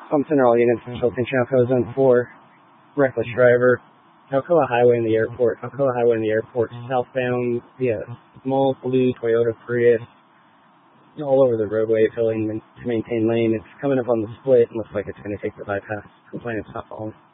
Pump Center, all units, Central St. Alcoa Zone 4, reckless driver, Alcoa Highway in the airport, southbound via small blue Toyota Prius, all over the roadway, failing to maintain lane. It's coming up on the split and looks like it's going to take the bypass. Complainant's not following.